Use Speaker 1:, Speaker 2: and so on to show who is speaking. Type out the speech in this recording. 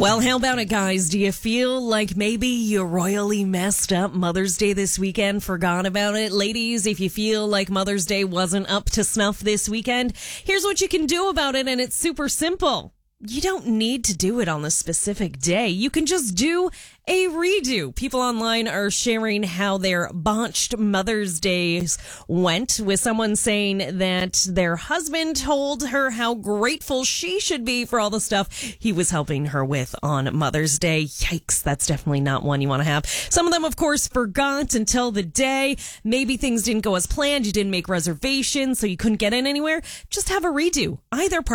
Speaker 1: Well, how about it, guys? Do you feel like maybe you royally messed up Mother's Day this weekend, forgot about it? Ladies, if you feel like Mother's Day wasn't up to snuff this weekend, here's what you can do about it, and it's super simple. You don't need to do it on the specific day. You can just do a redo. People online are sharing how their botched Mother's Days went, with someone saying that their husband told her how grateful she should be for all the stuff he was helping her with on Mother's Day. Yikes, that's definitely not one you want to have. Some of them, of course, forgot until the day. Maybe things didn't go as planned. You didn't make reservations, so you couldn't get in anywhere. Just have a redo. Either part.